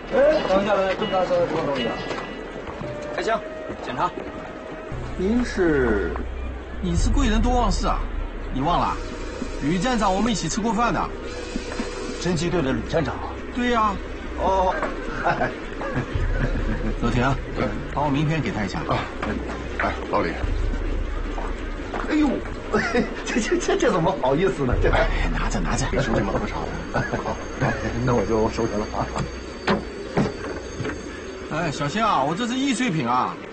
哎，等一下来，这么大声，什么东西啊？ 开枪，检查。 你是贵人多忘事啊？你忘了？吕站长，我们一起吃过饭的。 侦缉队的吕站长。对呀。 哦。周婷，把我名片给他一下啊。 哎，老李。 哎呦，这怎么好意思呢？这拿着， 给兄弟们喝茶的。好，那我就收下了啊。 哎，小心啊！我这是易碎品啊，